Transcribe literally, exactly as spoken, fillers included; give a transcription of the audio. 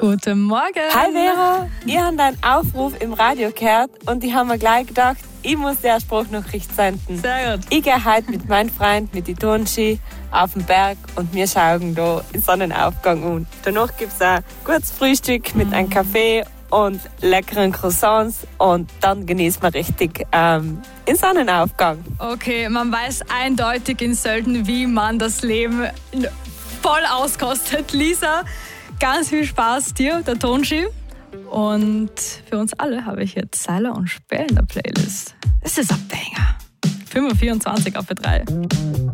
Guten Morgen. Hi Vera, ich habe deinen Aufruf im Radio gehört und ich habe mir gleich gedacht, ich muss dir eine Spruchnachricht senden. Sehr gut. Ich gehe heute mit meinem Freund mit die Tonski auf den Berg und wir schauen da den Sonnenaufgang an. Danach gibt es ein gutes Frühstück mit einem Kaffee und leckeren Croissants und dann genießen wir richtig ähm, den Sonnenaufgang. Okay, man weiß eindeutig in Sölden, wie man das Leben voll auskostet. Lisa, ganz viel Spaß dir, der Tonski. Und für uns alle habe ich jetzt Seiler und Späh in der Playlist. Das ist ein Banger. fünf Uhr vierundzwanzig auf P drei.